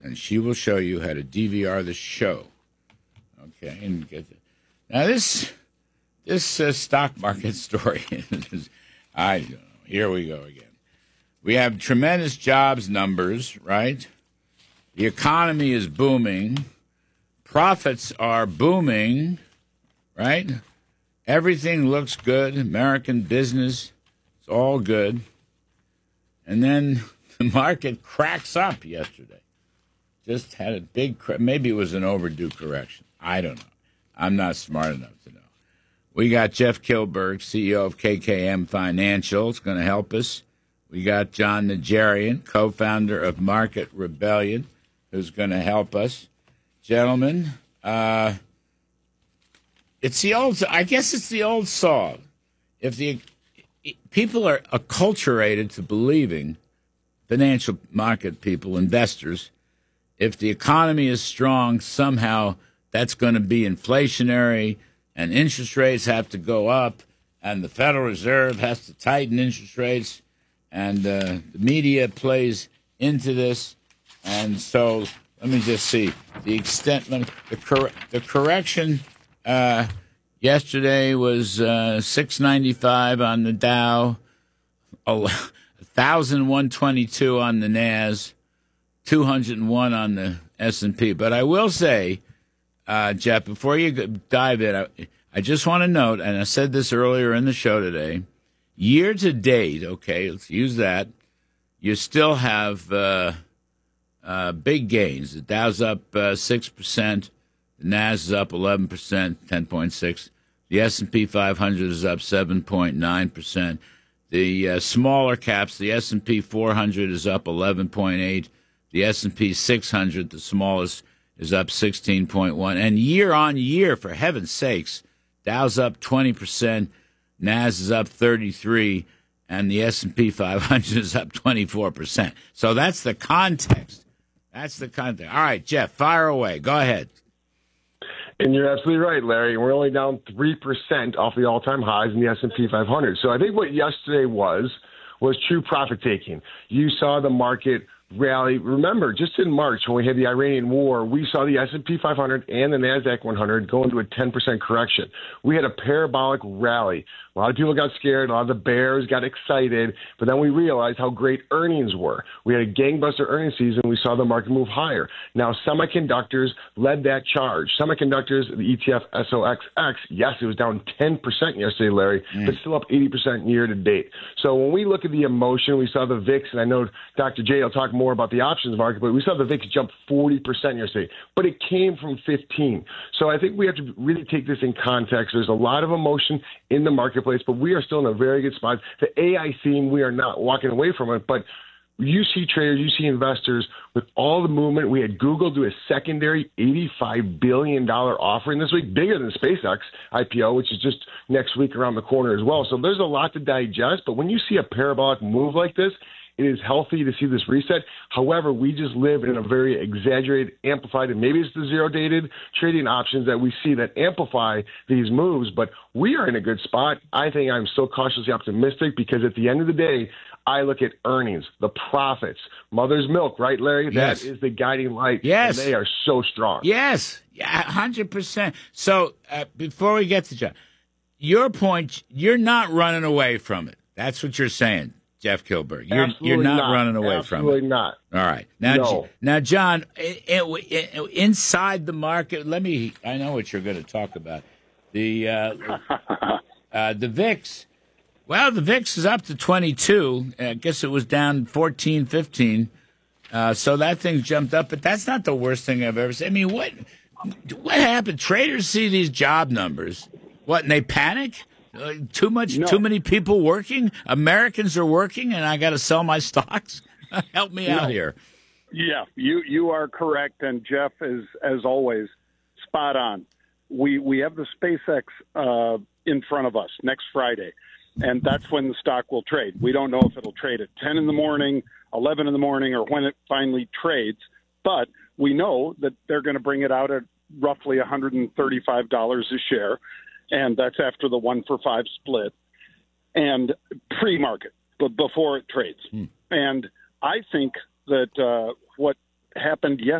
and she will show you how to DVR the show. Okay, and get the, now this stock market story. I don't know. Here we go again. We have tremendous jobs numbers, right? The economy is booming. Profits are booming, right? Everything looks good. American business is all good. And then the market cracks up yesterday. Just had a big maybe it was an overdue correction. I don't know. I'm not smart enough to know. We got Jeff Kilberg, CEO of KKM Financial, is going to help us. We got John Najarian, co-founder of Market Rebellion, who's going to help us. Gentlemen, it's the old. I guess it's the old saw. If the people are acculturated to believing, financial market people, investors, if the economy is strong, somehow that's going to be inflationary, and interest rates have to go up, and the Federal Reserve has to tighten interest rates, and the media plays into this, and so let me just see the extent. The correction yesterday was 695 on the Dow, 1,122 on the Nas, 201 on the S&P. But I will say, Jeff, before you dive in, I just want to note, and I said this earlier in the show today, year to date, okay, let's use that, you still have big gains. The Dow's up 6%, the Nas is up 11%, 10.6%. The S&P 500 is up 7.9%. The smaller caps, the S&P 400 is up 11.8%. The S&P 600, the smallest, is up 16.1%. And year on year, for heaven's sakes, Dow's up 20%, Nas is up 33%, and the S&P 500 is up 24%. So that's the context. That's the context. All right, Jeff, fire away. Go ahead. And you're absolutely right, Larry. We're only down 3% off the all-time highs in the S&P 500. So I think what yesterday was true profit taking. You saw the market rally. Remember, just in March when we had the Iranian war, we saw the S&P 500 and the NASDAQ 100 go into a 10% correction. We had a parabolic rally. A lot of people got scared. A lot of the bears got excited. But then we realized how great earnings were. We had a gangbuster earnings season. We saw the market move higher. Now, semiconductors led that charge. Semiconductors, the ETF SOXX, yes, it was down 10% yesterday, Larry, but still up 80% year to date. So when we look at the emotion, we saw the VIX, and I know Dr. J will talk more about the options market, but we saw the VIX jump 40% yesterday. But it came from 15. So I think we have to really take this in context. There's a lot of emotion in the marketplace, but we are still in a very good spot. The AI theme, we are not walking away from it, but you see traders, you see investors with all the movement. We had Google do a secondary $85 billion offering this week, bigger than SpaceX IPO, which is just next week around the corner as well. So there's a lot to digest, but when you see a parabolic move like this, it is healthy to see this reset. However, we just live in a very exaggerated, amplified, and maybe it's the zero-dated trading options that we see that amplify these moves. But we are in a good spot. I think I'm still cautiously optimistic because at the end of the day, I look at earnings, the profits, mother's milk, right, Larry? Yes. That is the guiding light. Yes. And they are so strong. Yes, 100%. So before we get to John, your point, you're not running away from it. That's what you're saying, Jeff Kilberg. You're not running away from it. Absolutely not. All right. Now, John, inside the market, I know what you're going to talk about. The VIX. Well, the VIX is up to 22. I guess it was down 14, 15. So that thing jumped up, but that's not the worst thing I've ever seen. I mean, what happened? Traders see these job numbers. What, and they panic? Too many people working? Americans are working, and I got to sell my stocks? Help me out here. Yeah, you are correct, and Jeff is, as always, spot on. We have the SpaceX in front of us next Friday, and that's when the stock will trade. We don't know if it'll trade at 10 in the morning, 11 in the morning, or when it finally trades, but we know that they're going to bring it out at roughly $135 a share, and that's after the 1-for-5 split, and pre-market, but before it trades. And I think that what happened